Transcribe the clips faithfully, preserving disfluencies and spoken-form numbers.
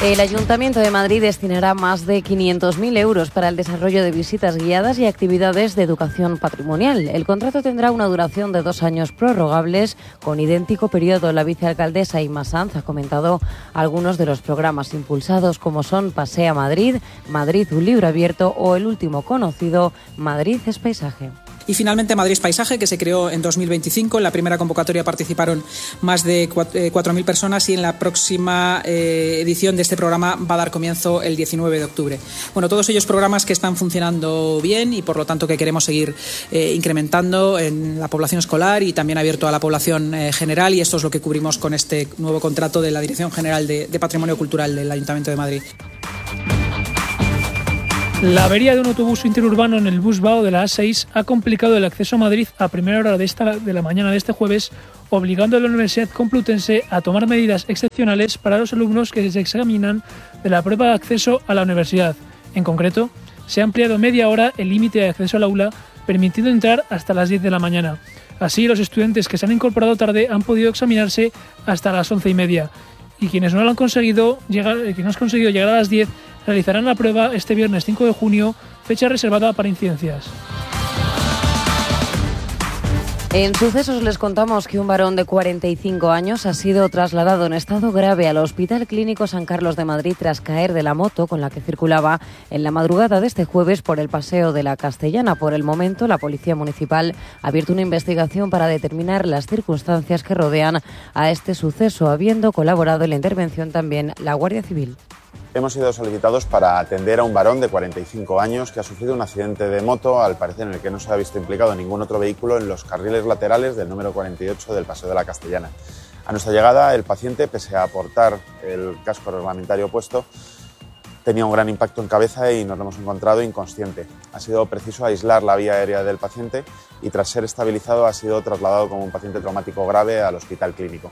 El Ayuntamiento de Madrid destinará más de quinientos mil euros para el desarrollo de visitas guiadas y actividades de educación patrimonial. El contrato tendrá una duración de dos años prorrogables con idéntico periodo. La vicealcaldesa Inma Sanz ha comentado algunos de los programas impulsados, como son Pasea Madrid, Madrid un libro abierto o el último conocido, Madrid es paisaje. Y finalmente Madrid es Paisaje, que se creó en dos mil veinticinco. En la primera convocatoria participaron más de cuatro mil personas y en la próxima eh, edición de este programa va a dar comienzo el diecinueve de octubre. Bueno, todos ellos programas que están funcionando bien y por lo tanto que queremos seguir eh, incrementando en la población escolar y también abierto a la población eh, general, y esto es lo que cubrimos con este nuevo contrato de la Dirección General de, de Patrimonio Cultural del Ayuntamiento de Madrid. La avería de un autobús interurbano en el Busbao de la A seis ha complicado el acceso a Madrid a primera hora de, esta, de la mañana de este jueves, obligando a la Universidad Complutense a tomar medidas excepcionales para los alumnos que se examinan de la prueba de acceso a la universidad. En concreto, se ha ampliado media hora el límite de acceso al aula, permitiendo entrar hasta las diez de la mañana. Así, los estudiantes que se han incorporado tarde han podido examinarse hasta las once y media. Y quienes no lo han conseguido llegar, quienes no han conseguido llegar a las diez realizarán la prueba este viernes cinco de junio, fecha reservada para incidencias. En sucesos les contamos que un varón de cuarenta y cinco años ha sido trasladado en estado grave al Hospital Clínico San Carlos de Madrid tras caer de la moto con la que circulaba en la madrugada de este jueves por el Paseo de la Castellana. Por el momento, la Policía Municipal ha abierto una investigación para determinar las circunstancias que rodean a este suceso, habiendo colaborado en la intervención también la Guardia Civil. Hemos sido solicitados para atender a un varón de cuarenta y cinco años que ha sufrido un accidente de moto, al parecer en el que no se ha visto implicado ningún otro vehículo, en los carriles laterales del número cuarenta y ocho del Paseo de la Castellana. A nuestra llegada, el paciente, pese a portar el casco reglamentario puesto, tenía un gran impacto en cabeza y nos lo hemos encontrado inconsciente. Ha sido preciso aislar la vía aérea del paciente y, tras ser estabilizado, ha sido trasladado como un paciente traumático grave al Hospital Clínico.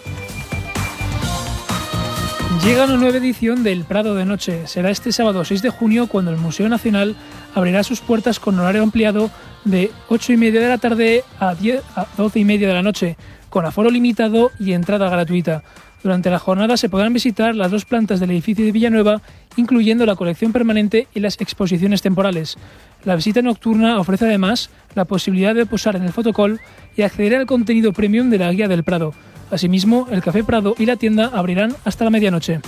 Llega una nueva edición del Prado de Noche. Será este sábado seis de junio cuando el Museo Nacional abrirá sus puertas con horario ampliado de ocho y media de la tarde a, diez, a doce y media de la noche, con aforo limitado y entrada gratuita. Durante la jornada se podrán visitar las dos plantas del edificio de Villanueva, incluyendo la colección permanente y las exposiciones temporales. La visita nocturna ofrece además la posibilidad de posar en el fotocall y acceder al contenido premium de la Guía del Prado. Asimismo, el Café Prado y la tienda abrirán hasta la medianoche.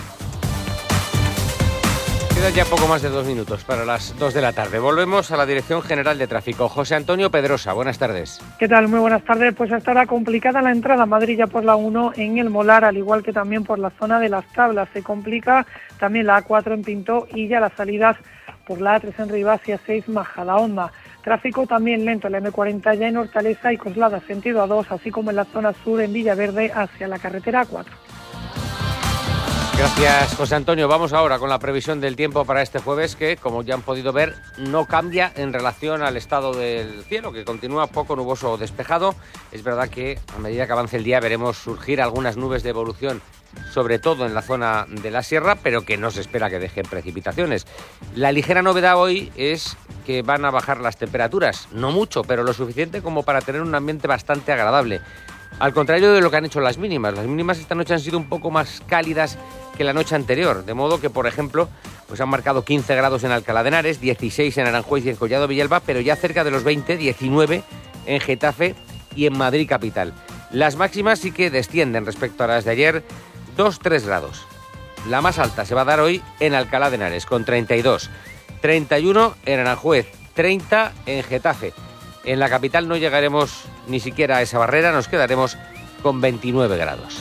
Quedan ya poco más de dos minutos para las dos de la tarde. Volvemos a la Dirección General de Tráfico. José Antonio Pedrosa, buenas tardes. ¿Qué tal? Muy buenas tardes. Pues estará complicada la entrada a Madrid ya por la uno en el Molar, al igual que también por la zona de las Tablas. Se complica también la A cuatro en Pintó y ya las salidas por la A tres en Rivas y A seis Majadahonda. Tráfico también lento en la eme cuarenta ya en Hortaleza y Coslada, sentido A dos, así como en la zona sur en Villaverde hacia la carretera A cuatro. Gracias, José Antonio. Vamos ahora con la previsión del tiempo para este jueves, que, como ya han podido ver, no cambia en relación al estado del cielo, que continúa poco nuboso o despejado. Es verdad que a medida que avance el día veremos surgir algunas nubes de evolución, sobre todo en la zona de la sierra, pero que no se espera que dejen precipitaciones. La ligera novedad hoy es que van a bajar las temperaturas, no mucho, pero lo suficiente como para tener un ambiente bastante agradable. Al contrario de lo que han hecho las mínimas. Las mínimas esta noche han sido un poco más cálidas que la noche anterior, de modo que, por ejemplo, pues han marcado quince grados en Alcalá de Henares, dieciséis en Aranjuez y en Collado Villalba, pero ya cerca de los veinte, diecinueve en Getafe y en Madrid capital. Las máximas sí que descienden respecto a las de ayer, dos a tres grados. La más alta se va a dar hoy en Alcalá de Henares, con treinta y dos, treinta y uno en Aranjuez, treinta en Getafe. En la capital no llegaremos ni siquiera a esa barrera, nos quedaremos con veintinueve grados.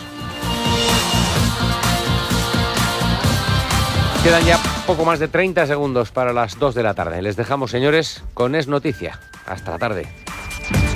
Quedan ya poco más de treinta segundos para las dos de la tarde. Les dejamos, señores, con Es Noticia. Hasta la tarde.